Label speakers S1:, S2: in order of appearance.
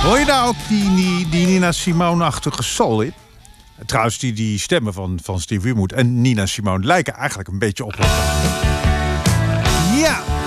S1: Hoor je daar ook die Nina Simone-achtige soul in? Trouwens, die stemmen van Steve Winwood en Nina Simone lijken eigenlijk een beetje op elkaar. Ja!